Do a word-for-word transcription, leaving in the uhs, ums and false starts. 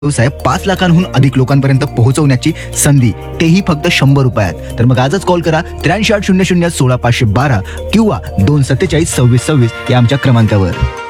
व्यवसाय पाच लाखांहून अधिक लोकांपर्यंत पोहोचवण्याची संधी, तेही फक्त शंभर रुपयात. तर मग आजच कॉल करा त्र्याऐंशी आठ शून्य शून्य सोळा पाचशे बारा किंवा दोन सत्तेचाळीस सव्वीस सव्वीस या आमच्या क्रमांकावर.